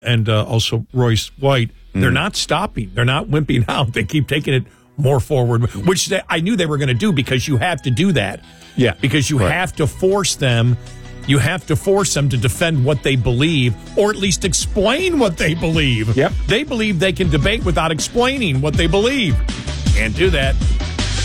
and also Royce White, they're not stopping. They're not wimping out. They keep taking it more forward, which I knew they were going to do because you have to do that. Yeah. Because you have to force them. You have to force them to defend what they believe, or at least explain what they believe. Yep. They believe they can debate without explaining what they believe. Can't do that.